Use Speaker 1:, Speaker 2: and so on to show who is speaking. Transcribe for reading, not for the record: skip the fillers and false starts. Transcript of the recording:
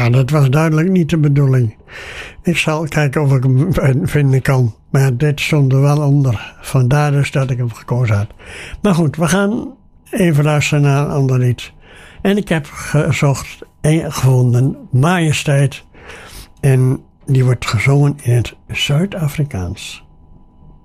Speaker 1: Ja, dat was duidelijk niet de bedoeling. Ik zal kijken of ik hem vinden kan. Maar dit stond er wel onder. Vandaar dus dat ik hem gekozen had. Maar goed, we gaan even luisteren naar een ander lied. En ik heb gezocht en gevonden Majesteit. En die wordt gezongen in het Zuid-Afrikaans.